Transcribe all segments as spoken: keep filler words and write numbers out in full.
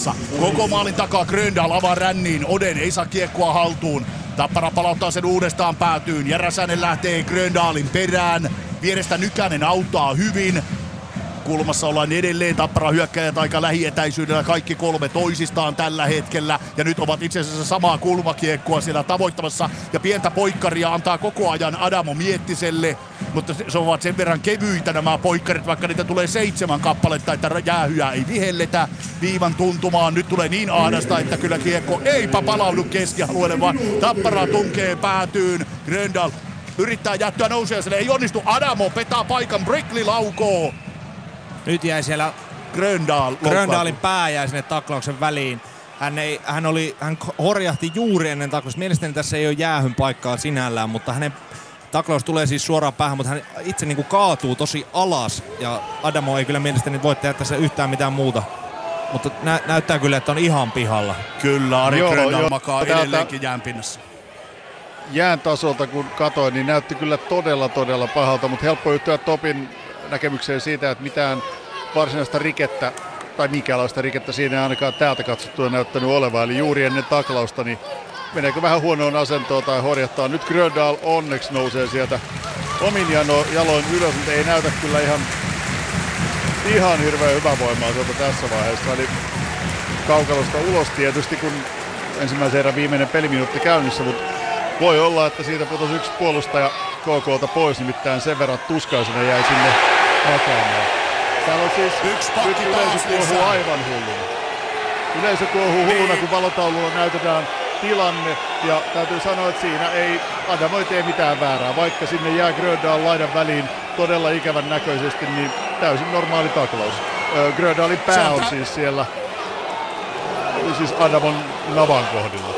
kulmassa. Koko maalin takaa Gröndal avaa ränniin. Oden ei saa kiekkoa haltuun. Tappara palauttaa sen uudestaan päätyyn ja Räsänen lähtee Gröndalin perään. Vierestä Nykänen auttaa hyvin. Kulmassa ollaan edelleen, Tappara hyökkäjät aika lähietäisyydellä, kaikki kolme toisistaan tällä hetkellä. Ja nyt ovat itse asiassa samaa kulmakiekkoa siellä tavoittamassa. Ja pientä poikkaria antaa koko ajan Adamo Miettiselle. Mutta se ovat sen verran kevyitä nämä poikkarit, vaikka niitä tulee seitsemän kappaletta, että jäähyä ei vihelletä viivan tuntumaan. Nyt tulee niin ahdasta, että kyllä kiekko eipä palaudu keskialueelle, vaan Tappara tunkee päätyyn. Gröndal yrittää jättöä nouseaselle, ei onnistu. Adamo petaa paikan, Brickley laukoo. Nyt jäi siellä Gröndal, Gröndalin pää jäi sinne taklauksen väliin. Hän, ei, hän, oli, hän horjahti juuri ennen taklausta. Mielestäni tässä ei ole jäähyn paikkaa sinällään, mutta hänen taklaus tulee siis suoraan päähän, mutta hän itse niin kuin kaatuu tosi alas. Ja Adamo ei kyllä mielestäni voi tehdä tässä yhtään mitään muuta. Mutta nä, näyttää kyllä, että on ihan pihalla. Kyllä, Ari Gröndal makaa edelleenkin jään pinnassa. Jään tasolta kun katsoin, niin näytti kyllä todella todella pahalta, mutta helppo yhtyä Topin näkemykseen siitä, että mitään varsinaista rikettä tai minkäänlaista rikettä siinä ei ainakaan täältä katsottua näyttänyt olevan. Eli juuri ennen taklausta, niin meneekö vähän huonoon asentoon tai horjattaa. Nyt Gröndal onneksi nousee sieltä omin jano, jaloin ylös, mutta ei näytä kyllä ihan, ihan hirveän hyvävoimaiselta tässä vaiheessa. Eli kaukalosta ulos tietysti, kun ensimmäisen erän viimeinen peliminuutti käynnissä, mutta voi olla, että siitä putosi yksi puolustaja K K:lta pois, nimittäin sen verran tuskaisena jäi sinne makaamaan. Täällä on siis yksi nyt yleisö kuohuu aivan hulluna. Yleisö kuohuu hulluna, kun valotaululla näytetään tilanne. Ja täytyy sanoa, että siinä ei Adamo ei tee mitään väärää. Vaikka sinne jää Gröndal laidan väliin todella ikävän näköisesti, niin täysin normaali taklaus. Öö, Gröndalin pää on siis siellä, siis Adamon navan kohdilla.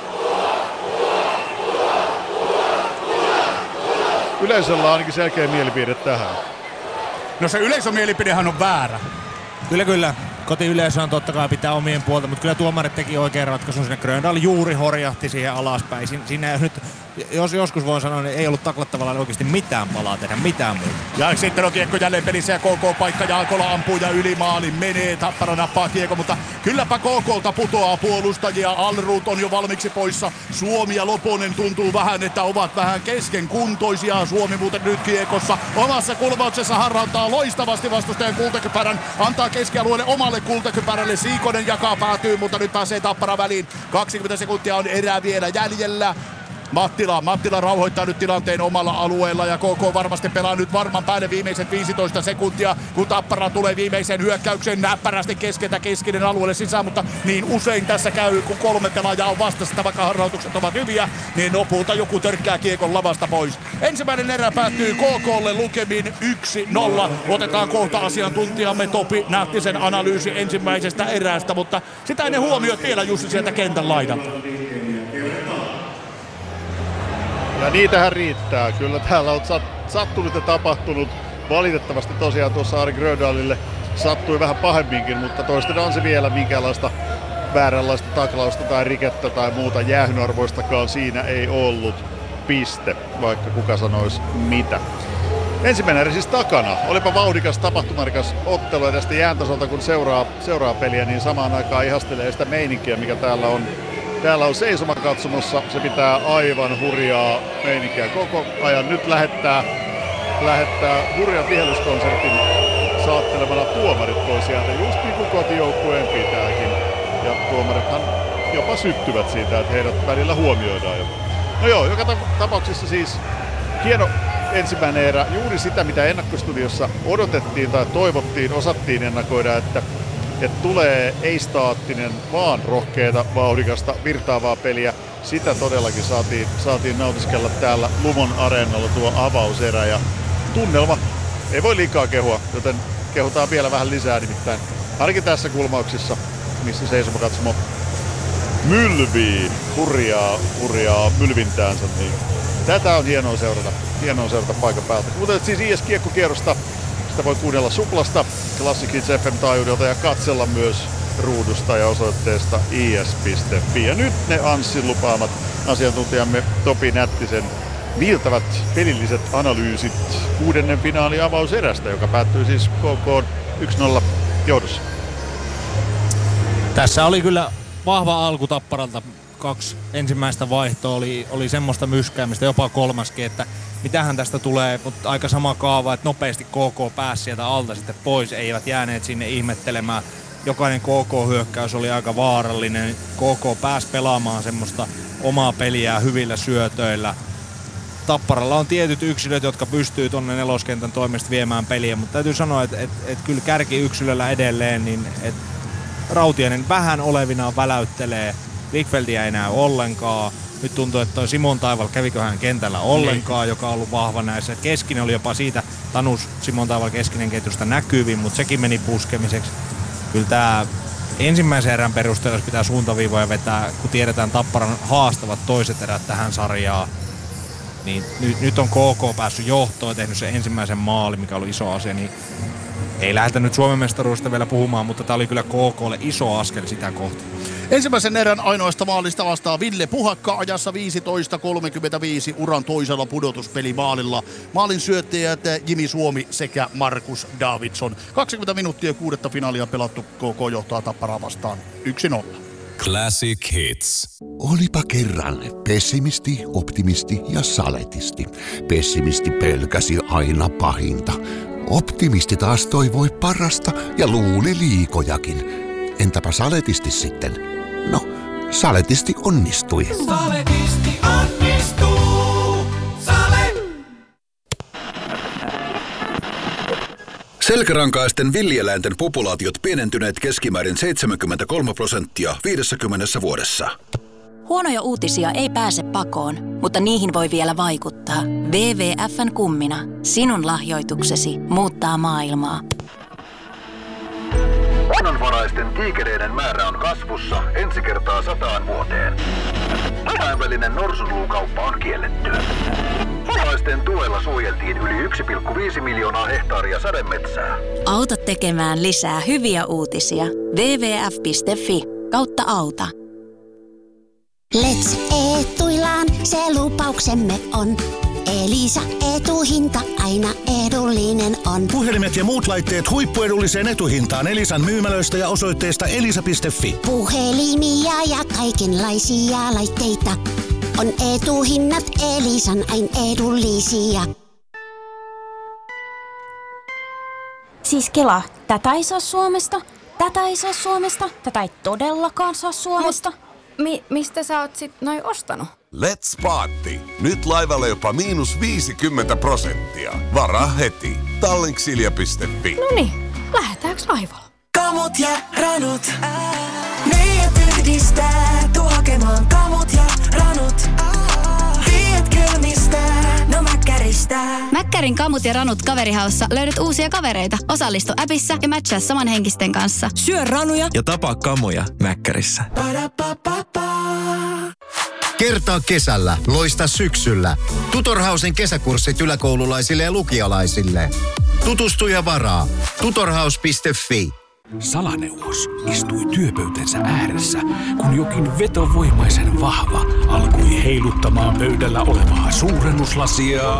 Yleisöllä on ainakin selkeä mielipide tähän. No se yleisömielipidehän on väärä. Kyllä, kyllä. Kotiyleisö on totta kai pitää omien puolta, mutta kyllä tuomarit teki oikein ratkaisun sinne. Gröndal juuri horjahti siihen alaspäin. Siinä nyt, jos joskus voin sanoa, niin ei ollut taklattavalla oikeasti mitään palaa tehdä, mitään muuta. Ja sitten on kiekko jälleen pelissä ja K K-paikka. Jaakola ampuu ja yli maalin menee. Tappara nappaa kiekko, mutta kylläpä K K:lta putoaa puolustajia. Alrut on jo valmiiksi poissa. Suomi ja Loponen tuntuu vähän, että ovat vähän keskenkuntoisia. Suomi muuten nyt kiekossa omassa kulmauksessa harhauttaa loistavasti vastustajan kultakypärän. Antaa keskialueelle omalle kultakypärälle. Siikonen jakaa päätyy, mutta nyt pääsee Tappara väliin. kaksikymmentä sekuntia on erää vielä jäljellä. Mattila, Mattila rauhoittaa nyt tilanteen omalla alueella ja K K varmasti pelaa nyt varman päälle viimeiset viisitoista sekuntia, kun Tappara tulee viimeisen hyökkäyksen näppärästi keskeltä keskinen alueelle sisään, mutta niin usein tässä käy, kun kolme pelaajaa on vastassa, vaikka harrautukset ovat hyviä, niin lopulta joku törkkää kiekon lavasta pois. Ensimmäinen erä päättyy K K:lle lukemin yksi nolla. Otetaan kohta asiantuntijamme Topi Nähtisen analyysi ensimmäisestä erästä, mutta sitä ennen huomioit vielä Jussi sieltä kentän laidalta. Ja niitähän riittää. Kyllä täällä on sattunut ja tapahtunut. Valitettavasti tosiaan tuossa Ari Gröndalille sattui vähän pahemminkin, mutta toistetaan on se vielä minkäänlaista vääränlaista taklausta tai rikettä tai muuta jäähynarvoistakaan siinä ei ollut. Piste, vaikka kuka sanoisi mitä. Ensimmäinen erä siis takana. Olipa vauhdikas, tapahtumarikas ottelu ja tästä jääntasolta kun seuraa, seuraa peliä, niin samaan aikaan ihastelee sitä meininkiä, mikä täällä on. Täällä on seisomakatsomossa, se pitää aivan hurjaa meininkiä koko ajan. Nyt lähettää, lähettää hurjan vihellyskonsertin saattelemalla tuomarit pois sieltä, just niin kuin kotijoukkueen pitääkin. Ja tuomarithan jopa syttyvät siitä, että heidät välillä huomioidaan. No joo, joka tapauksessa siis hieno ensimmäinen erä. Juuri sitä, mitä ennakkostudiossa odotettiin tai toivottiin, osattiin ennakoida, että että tulee ei-staattinen, vaan rohkeata, vauhdikasta, virtaavaa peliä. Sitä todellakin saatiin, saatiin nautiskella täällä Lumon areenalla tuo avauserä. Ja tunnelma ei voi liikaa kehua, joten kehutaan vielä vähän lisää nimittäin. Ainakin tässä kulmauksissa, missä seisomakatsomo mylvii hurjaa, hurjaa mylvintäänsä. Niin tätä on hienoa seurata, hienoa seurata paikan päältä. Mutta siis I S-kiekkokierrosta. Sitä voi kuunnella Suplasta, Classic Hits F M-taajuudelta ja katsella myös ruudusta ja osoitteesta i s piste f i. Ja nyt ne Anssin lupaamat asiantuntijamme Topi Nättisen viiltävät pelilliset analyysit kuudennen finaali avauserästä, joka päättyy siis K K yksi nolla johdossa. Tässä oli kyllä vahva alku Tapparalta. Kaksi ensimmäistä vaihtoa oli, oli semmoista myskäämistä, jopa kolmaskin, että mitähän tästä tulee, mutta aika sama kaava, että nopeasti K K pääsi sieltä alta sitten pois, eivät jääneet sinne ihmettelemään. Jokainen K K-hyökkäys oli aika vaarallinen. K K pääsi pelaamaan semmoista omaa peliään hyvillä syötöillä. Tapparalla on tietyt yksilöt, jotka pystyy tonne neloskentän toimesta viemään peliä, mutta täytyy sanoa, että, että, että kyllä kärkiyksilöllä edelleen, niin että Rautiainen vähän olevinaan väläyttelee. Wigfeldia ei näy ollenkaan. Nyt tuntuu, että toi Simon Taival käviköhän kentällä ollenkaan, joka on ollut vahva näissä. Keskinen oli jopa siitä Tanus Simon Taival Keskinen ketjusta näkyvin, mutta sekin meni puskemiseksi. Kyllä tää ensimmäisen erän perusteella, jos pitää suuntaviivoja vetää, kun tiedetään Tapparan haastavat toiset erät tähän sarjaan, niin nyt, nyt on K K päässyt johtoon ja tehnyt sen ensimmäisen maalin, mikä oli iso asia, niin ei lähdetä nyt Suomen mestaruudesta vielä puhumaan, mutta tää oli kyllä K K:lle iso askel sitä kohti. Ensimmäisen erän ainoasta maalista vastaa Ville Puhakka ajassa viisitoista kolmekymmentäviisi uran toisella pudotuspelimaalilla. Maalin syöttäjät Jimi Suomi sekä Markus Davidson. kaksikymmentä minuuttia kuudetta finaalia pelattu, K K johtaa Tapparaa vastaan yksi nolla. Classic Hits. Olipa kerran pessimisti, optimisti ja saletisti. Pessimisti pelkäsi aina pahinta. Optimisti taas toivoi parasta ja luuli liikojakin. Entäpä saletisti sitten? No, saletisti onnistui. Saletisti onnistuu. Sale. Selkärankaisten villieläinten populaatiot pienentyneet keskimäärin seitsemänkymmentäkolme prosenttia viidessäkymmenessä vuodessa. Huonoja uutisia ei pääse pakoon, mutta niihin voi vielä vaikuttaa. W W F:n kummina. Sinun lahjoituksesi muuttaa maailmaa. Luonnonvaraisten tiikereiden määrä on kasvussa ensi kertaa sataan vuoteen. Kansainvälinen norsunluukauppa on kielletty. Varaisten tuella suojeltiin yli yksi pilkku viisi miljoonaa hehtaaria sademetsää. Auta tekemään lisää hyviä uutisia. double-u double-u double-u piste fi kautta auta. Let's etuillaan, se lupauksemme on. Elisa etuhinta aina edullinen on. Puhelimet ja muut laitteet huippuedulliseen etuhintaan Elisan myymälöistä ja osoitteesta elisa piste fi. Puhelimia ja kaikenlaisia laitteita on etuhinnat Elisan aina edullisia. Siis Kela, tätä ei saa Suomesta, tätä ei saa Suomesta, tätä ei todellakaan saa Suomesta. Mut, mi- mistä sä oot sit noin ostanut? Let's Party. Nyt laivalla jopa miinus viisikymmentä prosenttia. Varaa heti. Tallinksilja piste fi. Noniin, lähdetäänkö laivalla? Kamut ja ranut. Meidät yhdistää. Tuu hakemaan kamut ja ranut. Tiedätkö mistä? No Mäkkäristä. Mäkkärin kamut ja ranut kaverihaussa löydät uusia kavereita. Osallistu appissa ja matchaa samanhenkisten kanssa. Syö ranuja ja tapaa kamoja Mäkkärissä. Kertaa kesällä, loista syksyllä. Tutorhausen kesäkurssit yläkoululaisille ja lukialaisille. Tutustu ja varaa. tutorhaus piste fi. Salaneuvos istui työpöytänsä ääressä, kun jokin vetovoimaisen vahva alkoi heiluttamaan pöydällä olevaa suurennuslasia.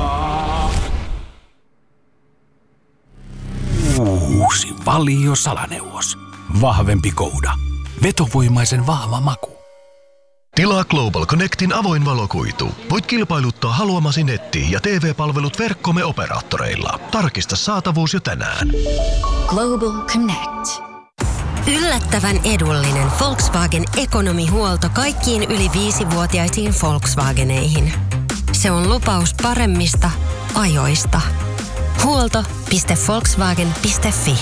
Uusi Valio Salaneuvos. Vahvempi kouda. Vetovoimaisen vahva maku. Tilaa Global Connectin avoin valokuitu. Voit kilpailuttaa haluamasi netti- ja T V-palvelut verkkomme operaattoreilla. Tarkista saatavuus jo tänään. Global Connect. Yllättävän edullinen Volkswagen ekonomihuolto kaikkiin yli viisivuotiaisiin Volkswageneihin. Se on lupaus paremmista ajoista. Huolto piste volkswagen piste fi.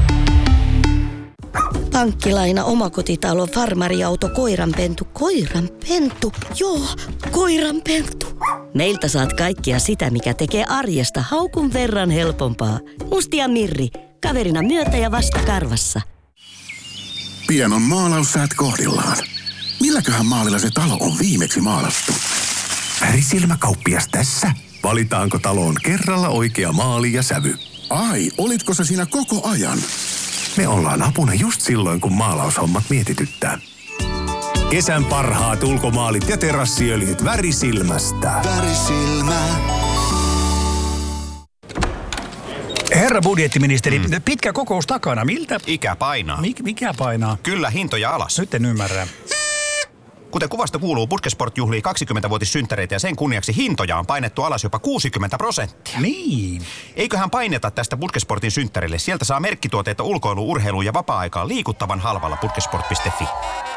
Pankkilaina, omakotitalo, farmariauto, koiranpentu. Koiranpentu? Joo, koiranpentu. Meiltä saat kaikkea sitä, mikä tekee arjesta haukun verran helpompaa. Musti ja Mirri, kaverina myötä ja vasta karvassa. Pian on maalaussäät kohdillaan. Milläköhän maalilla se talo on viimeksi maalattu? Värisilmäkauppias tässä. Valitaanko taloon kerralla oikea maali ja sävy? Ai, olitko se siinä koko ajan? Me ollaan apuna just silloin, kun maalaushommat mietityttää. Kesän parhaat ulkomaalit ja terassiöljyt Värisilmästä. Värisilmä. Herra budjettiministeri, mm. pitkä kokous takana. Miltä? Ikä painaa. Mik, mikä painaa? Kyllä, hintoja alas. Nyt en ymmärrä. Kuten kuvasta kuuluu, Putkesport juhlii kaksikymmentävuotissynttäreitä ja sen kunniaksi hintoja on painettu alas jopa kuusikymmentä prosenttia. Niin. Eiköhän paineta tästä Putkesportin synttärille. Sieltä saa merkkituotteita ulkoilu, urheilu ja vapaa-aikaa liikuttavan halvalla putkesport piste fi.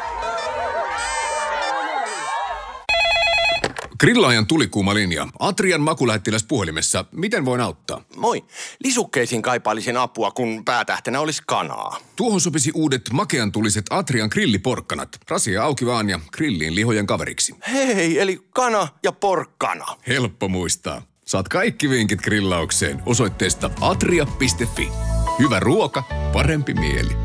Grillaajan tulikuuma linja. Atrian makulähettiläs puhelimessa. Miten voin auttaa? Moi. Lisukkeisiin kaipailisin apua, kun päätähtenä olisi kanaa. Tuohon sopisi uudet makean tuliset Atrian grilliporkkanat. Rasia auki vaan ja grilliin lihojen kaveriksi. Hei, eli kana ja porkkana. Helppo muistaa. Saat kaikki vinkit grillaukseen osoitteesta atria piste fi. Hyvä ruoka, parempi mieli.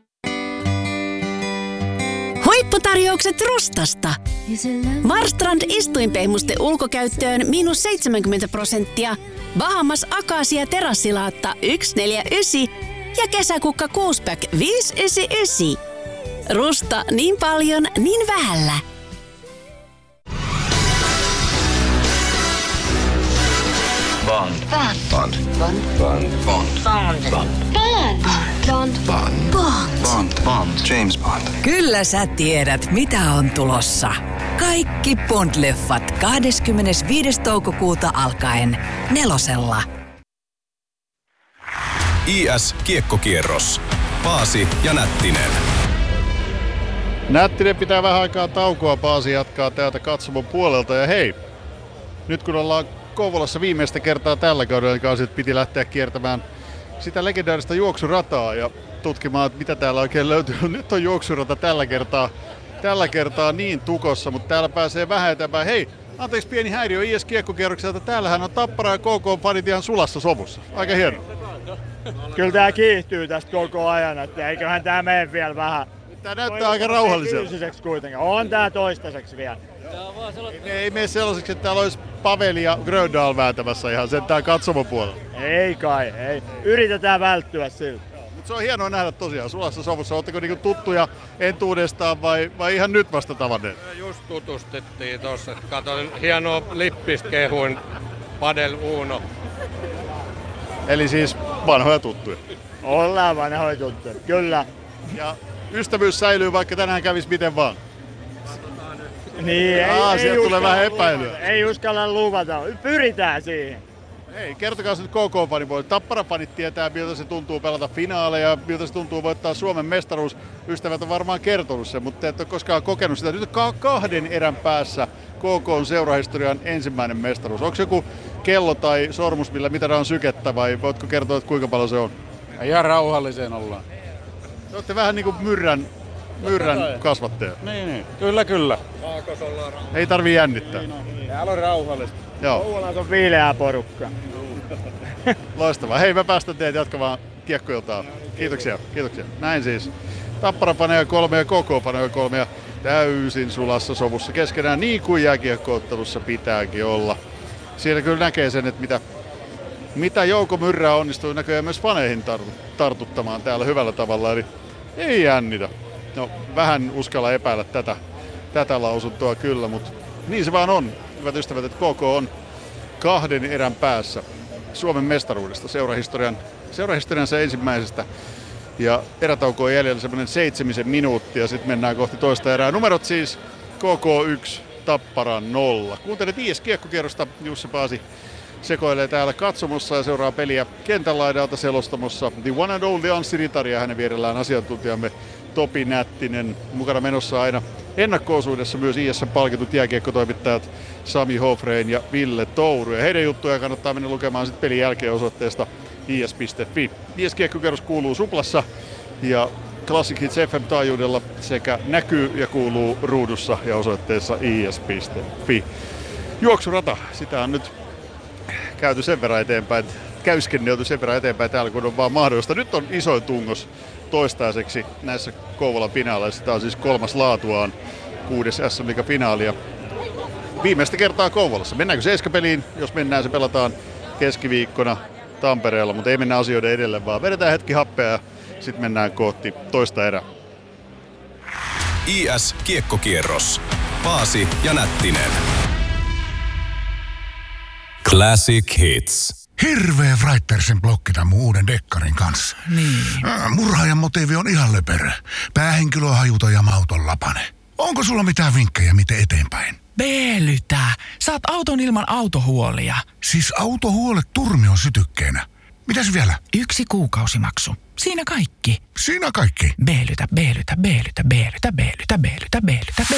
Huipputarjoukset Rustasta. Marstrand istuinpehmuste ulkokäyttöön miinus seitsemänkymmentä prosenttia. Bahamas Akasia terassilaatta yksi neljä yhdeksän ja kesäkukka kuusipack viisi yhdeksänkymmentäyhdeksän. Rusta niin paljon, niin vähällä. Bond. Bond. Bond. Bond. Bond. Bond. Bond. Bond. Bond. Bond. Bond. Bond. James Bond. Kyllä sä tiedät, mitä on tulossa. Kaikki Bond-leffat kahdeskymmenesviides toukokuuta alkaen Nelosella. I S-kiekkokierros. Paasi ja Nättinen. Nättinen pitää vähän aikaa taukoa, Paasi jatkaa täältä katsomon puolelta. Ja hei, nyt kun ollaan Kouvolassa viimeistä kertaa tällä kaudella, niin kausi piti lähteä kiertämään sitä legendaarista juoksurataa ja tutkimaan, että mitä täällä oikein löytyy. Nyt on juoksurata tällä kertaa, tällä kertaa niin tukossa, mutta täällä pääsee vähän eteenpäin. Hei, anteeksi pieni häiriö I S-kiekkokierrokselta. Täällähän on Tappara ja K K-fanit ihan sulassa sovussa. Aika hieno. Kyllä tää kiihtyy tästä koko ajan, että eiköhän tää mene vielä vähän. Tää näyttää aika rauhalliselta. Kuitenkin. On tää toistaiseksi vielä. Ei, ei mene sellaiseksi, että täällä olisi Pavel ja Gröndal vääntämässä ihan sentään katsomopuolella. Ei kai, ei. Yritetään välttyä siltä. Mut se on hienoa nähdä tosiaan sulassa sovussa. Oletteko niinku tuttuja entuudestaan vai, vai ihan nyt vasta tavanneet? Just tutustettiin tossa. Katoin hienoa lippistä kehuin Padel Uno. Eli siis vanhoja tuttuja. Ollaan vanhoja tuttuja, kyllä. Ja ystävyys säilyy, vaikka tänään kävisi miten vaan. Niin, Aa, ei, sieltä ei tulee vähän uskalla, epäilyä. Ei uskalla luvata. Pyritään siihen. Hei, kertokaa nyt K K-fanin puolella. Tappara-fanit tietää, miltä se tuntuu pelata finaaleja, miltä se tuntuu voittaa Suomen mestaruus. Ystävät on varmaan kertonut sen, mutta et ole koskaan kokenut sitä. Nyt on kahden erän päässä K K:n seurahistorian ensimmäinen mestaruus. Onko joku kello tai sormus, millä mitataan sykettä vai voitko kertoa, että kuinka paljon se on? Ihan rauhalliseen ollaan. Te olette vähän niin kuin myrrän, myrrän kasvattaja. Niin, niin. Kyllä, kyllä. Ei tarvii jännittää. Täällä on rauhallista. Joo. Kouvolassa on viileää porukka. Loistavaa. Hei, mä päästän teitä jatkamaan kiekkoiltaan. Kiitoksia, kiitoksia. Näin siis. Tappara-paneja kolme ja K K-paneja kolme ja täysin sulassa sovussa keskenään, niin kuin jääkiekko-ottelussa pitääkin olla. Siellä kyllä näkee sen, että mitä, mitä Jouko Myrrää onnistuu näköjään myös faneihin tartuttamaan täällä hyvällä tavalla. Eli ei jännitä. No, vähän uskalla epäillä tätä, tätä lausuntoa kyllä, mutta niin se vaan on. Hyvät ystävät, että K K on kahden erän päässä Suomen mestaruudesta, seurahistorian, seurahistoriansa ensimmäisestä. Ja erätauko on jäljellä semmoinen seitsemisen minuuttia, sitten mennään kohti toista erää. Numerot siis K K yksi, Tappara nolla. Kuuntelet I S-kiekkokierrosta, Jussi Paasi sekoilee täällä katsomossa ja seuraa peliä kentän laidalta selostamossa. The one and only Anssi Ritari ja hänen vierellään asiantuntijamme Topi Nättinen. Mukana menossa aina ennakko-osuudessa myös I S:n palkitut jääkiekkotoimittajat Sami Hofrein ja Ville Touru. Ja heidän juttuja kannattaa mennä lukemaan sitten pelin jälkeen osoitteesta I S piste fi. I S-kiekkokierros kuuluu Suplassa ja Classic Hits F M-taajuudella sekä näkyy ja kuuluu ruudussa ja osoitteessa I S piste fi. Juoksurata, sitä on nyt käyty sen verran eteenpäin, käyskennelty sen verran eteenpäin täällä, kun on vaan mahdollista. Nyt on isoin tungos toistaiseksi näissä Kouvolan finaaleissa. Tämä on siis kolmas laatuaan kuudes S M-liiga-finaalia. Viimeistä kertaa Kouvolassa. Mennäänkö seiskapeliin? Jos mennään, se pelataan keskiviikkona Tampereella, mutta ei mennä asioiden edelle, vaan vedetään hetki happea ja sitten mennään kohti toista erää. I S-kiekkokierros. Paasi ja Nättinen. Classic Hits. Hirveä Freitersen blokki tämän mun uuden dekkarin kanssa. Niin. Äh, Murhaajan motiivi on ihan löperö. Päähenkilö on hajuton ja mauton lapane. Onko sulla mitään vinkkejä, miten eteenpäin? Beelytä. Saat auton ilman autohuolia. Siis autohuolet turmion sytykkeenä. Mitäs vielä? Yksi kuukausimaksu. Siinä kaikki. Siinä kaikki? Beelytä, beelytä, beelytä, beelytä, beelytä, beelytä, beelytä, beelytä.